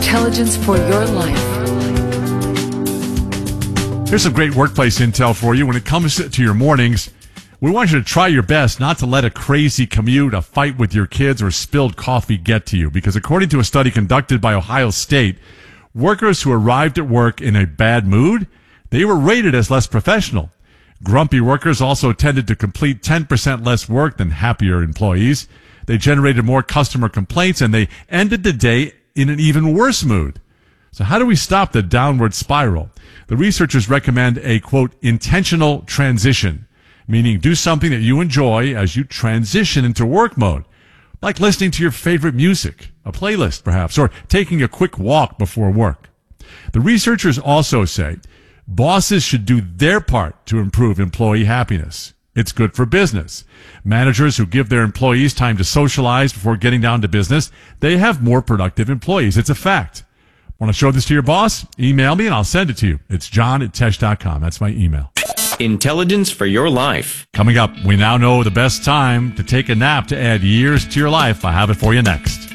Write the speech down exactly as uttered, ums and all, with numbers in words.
Intelligence for your life. Here's some great workplace intel for you. When it comes to your mornings, we want you to try your best not to let a crazy commute, a fight with your kids, or spilled coffee get to you. Because according to a study conducted by Ohio State, workers who arrived at work in a bad mood, they were rated as less professional. Grumpy workers also tended to complete ten percent less work than happier employees. They generated more customer complaints, and they ended the day in an even worse mood. So how do we stop the downward spiral? The researchers recommend a, quote, intentional transition, meaning do something that you enjoy as you transition into work mode, like listening to your favorite music, a playlist perhaps, or taking a quick walk before work. The researchers also say bosses should do their part to improve employee happiness. It's good for business. Managers who give their employees time to socialize before getting down to business, they have more productive employees. It's a fact. Want to show this to your boss? Email me and I'll send it to you. It's john at tesh dot com. That's my email. Intelligence for your life. Coming up, we now know the best time to take a nap to add years to your life. I have it for you next.